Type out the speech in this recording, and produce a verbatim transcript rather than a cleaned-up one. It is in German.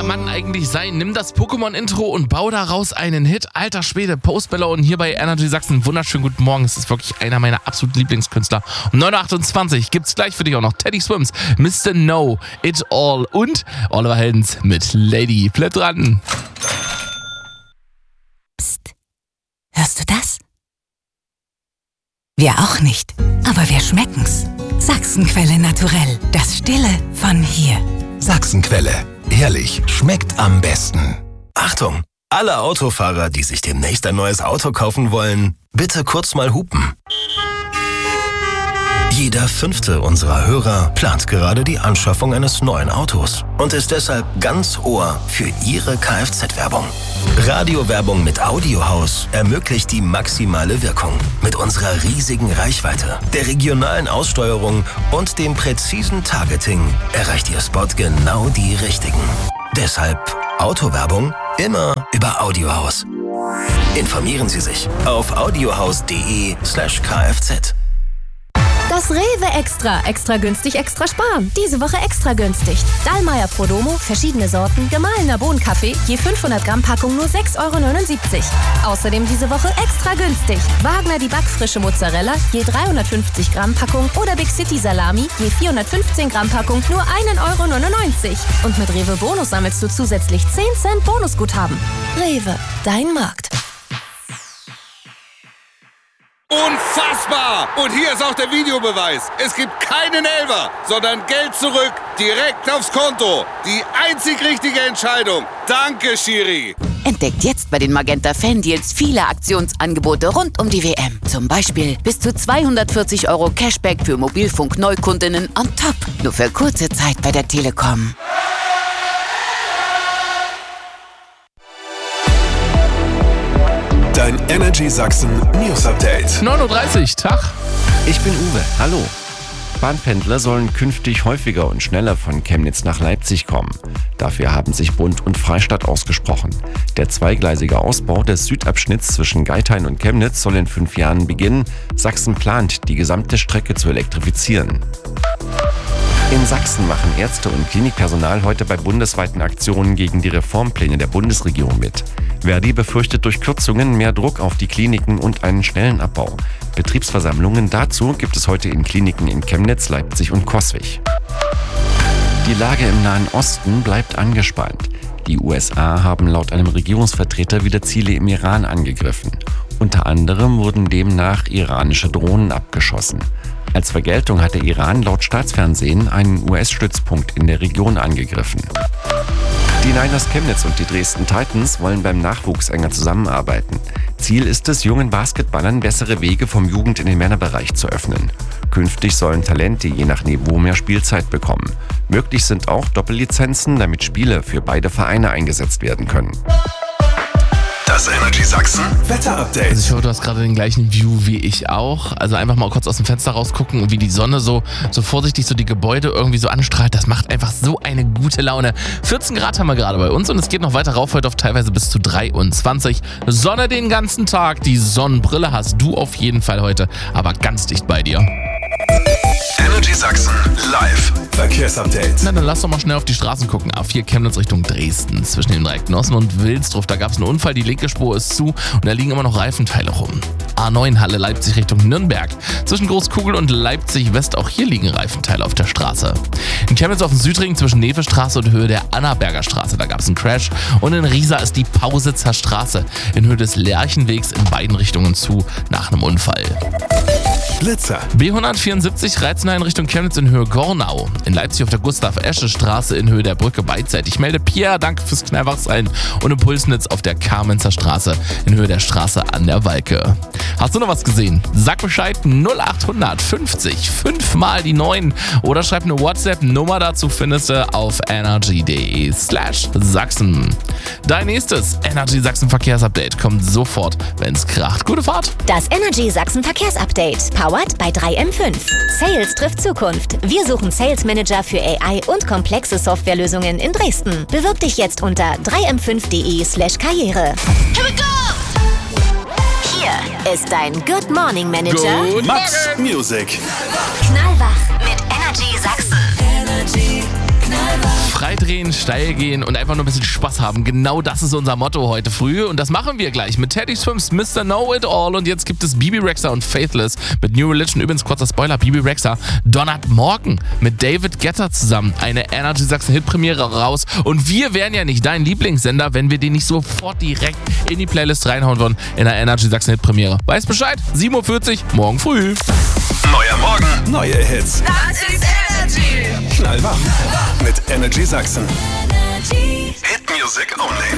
Mann eigentlich sein? Nimm das Pokémon-Intro und bau daraus einen Hit. Alter Schwede, Post Malone hier bei Energy Sachsen. Wunderschönen guten Morgen. Es ist wirklich einer meiner absoluten Lieblingskünstler. Um neun Uhr achtundzwanzig gibt's gleich für dich auch noch Teddy Swims, Mister Know It All und Oliver Heldens mit Lady. Bleib dran. Psst. Hörst du das? Wir auch nicht, aber wir schmecken's. Sachsenquelle naturell, das Stille von hier. Sachsenquelle, ehrlich, schmeckt am besten. Achtung, alle Autofahrer, die sich demnächst ein neues Auto kaufen wollen, bitte kurz mal hupen. Jeder fünfte unserer Hörer plant gerade die Anschaffung eines neuen Autos und ist deshalb ganz Ohr für Ihre Kfz-Werbung. Radiowerbung mit Audiohaus ermöglicht die maximale Wirkung. Mit unserer riesigen Reichweite, der regionalen Aussteuerung und dem präzisen Targeting erreicht Ihr Spot genau die Richtigen. Deshalb Autowerbung immer über Audiohaus. Informieren Sie sich auf audiohaus.de slash kfz. Das Rewe Extra. Extra günstig, extra sparen. Diese Woche extra günstig. Dallmayr Prodomo, verschiedene Sorten, gemahlener Bohnenkaffee, je fünfhundert Gramm Packung nur sechs Euro neunundsiebzig. Außerdem diese Woche extra günstig. Wagner die backfrische Mozzarella, je dreihundertfünfzig Gramm Packung oder Big City Salami, je vierhundertfünfzehn Gramm Packung nur ein Euro neunundneunzig. Und mit Rewe Bonus sammelst du zusätzlich zehn Cent Bonusguthaben. Rewe, dein Markt. Unfassbar! Und hier ist auch der Videobeweis. Es gibt keinen Elfer, sondern Geld zurück, direkt aufs Konto. Die einzig richtige Entscheidung. Danke, Schiri. Entdeckt jetzt bei den Magenta Fan-Deals viele Aktionsangebote rund um die W M. Zum Beispiel bis zu zweihundertvierzig Euro Cashback für Mobilfunk-Neukundinnen on top. Nur für kurze Zeit bei der Telekom. Dein Energy Sachsen News Update. neun Uhr dreißig, Tag. Ich bin Uwe, hallo. Bahnpendler sollen künftig häufiger und schneller von Chemnitz nach Leipzig kommen. Dafür haben sich Bund und Freistaat ausgesprochen. Der zweigleisige Ausbau des Südabschnitts zwischen Geithain und Chemnitz soll in fünf Jahren beginnen. Sachsen plant, die gesamte Strecke zu elektrifizieren. In Sachsen machen Ärzte und Klinikpersonal heute bei bundesweiten Aktionen gegen die Reformpläne der Bundesregierung mit. Verdi befürchtet durch Kürzungen mehr Druck auf die Kliniken und einen schnellen Abbau. Betriebsversammlungen dazu gibt es heute in Kliniken in Chemnitz, Leipzig und Coswig. Die Lage im Nahen Osten bleibt angespannt. Die U S A haben laut einem Regierungsvertreter wieder Ziele im Iran angegriffen. Unter anderem wurden demnach iranische Drohnen abgeschossen. Als Vergeltung hat der Iran laut Staatsfernsehen einen U S-Stützpunkt in der Region angegriffen. Die Niners Chemnitz und die Dresden Titans wollen beim Nachwuchs enger zusammenarbeiten. Ziel ist es, jungen Basketballern bessere Wege vom Jugend- in den Männerbereich zu öffnen. Künftig sollen Talente je nach Niveau mehr Spielzeit bekommen. Möglich sind auch Doppellizenzen, damit Spieler für beide Vereine eingesetzt werden können. Das Energy Sachsen Wetter-Update. Also ich hoffe, du hast gerade den gleichen View wie ich auch. Also einfach mal kurz aus dem Fenster rausgucken und wie die Sonne so, so vorsichtig so die Gebäude irgendwie so anstrahlt. Das macht einfach so eine gute Laune. vierzehn Grad haben wir gerade bei uns und es geht noch weiter rauf heute auf teilweise bis zu dreiundzwanzig. Sonne den ganzen Tag. Die Sonnenbrille hast du auf jeden Fall heute, aber ganz dicht bei dir. Energy Sachsen live Verkehrsupdate. Na, dann lass doch mal schnell auf die Straßen gucken. A vier Chemnitz Richtung Dresden. Zwischen den drei Genossen und Wilsdruff, da gab es einen Unfall. Die linke Spur ist zu und da liegen immer noch Reifenteile rum. A neun Halle Leipzig Richtung Nürnberg. Zwischen Großkugel und Leipzig West, auch hier liegen Reifenteile auf der Straße. In Chemnitz auf dem Südring zwischen Nevestraße und Höhe der Annaberger Straße, da gab es einen Crash. Und in Riesa ist die Pausitzer Straße in Höhe des Lerchenwegs in beiden Richtungen zu nach einem Unfall. Blitzer. B hundertvierundsiebzig Reizenhain Richtung Chemnitz in Höhe Gornau. In Leipzig auf der Gustav-Esche-Straße in Höhe der Brücke beidseitig. Melde Pierre, danke fürs Knallwachsein. Und im Pulsnitz auf der Kamenzer Straße in Höhe der Straße an der Walke. Hast du noch was gesehen? Sag Bescheid null acht fünfzig fünf mal die neun oder schreib eine WhatsApp-Nummer dazu, findest du auf energy.de slash Sachsen. Dein nächstes Energy Sachsen Verkehrsupdate kommt sofort, wenn's kracht. Gute Fahrt! Das Energy Sachsen Verkehrsupdate. Powered bei drei M fünf. Sales trifft Zukunft. Wir suchen Sales Manager für A I und komplexe Softwarelösungen in Dresden. Bewirb dich jetzt unter drei m fünf punkt de slash karriere. Here we go! Hier ist dein Good Morning Manager. Good Max Music. Knallwach mit Energy Sachsen. Energy Knallwach. frei drehen, steil gehen und einfach nur ein bisschen Spaß haben. Genau das ist unser Motto heute früh und das machen wir gleich mit Teddy Swims Mister Know-It-All und jetzt gibt es Bibi Rexha und Faithless mit New Religion. Übrigens, kurzer Spoiler, Bibi Rexha donnert morgen mit David Guetta zusammen eine Energy Sachsen Hitpremiere raus und wir wären ja nicht dein Lieblingssender, wenn wir den nicht sofort direkt in die Playlist reinhauen würden in der Energy Sachsen Hitpremiere. Weiß Bescheid, sieben Uhr vierzig, morgen früh. Neuer Morgen, neue Hits. Das ist Energy. Knallwach mit Energy Sachsen. Hit Music only.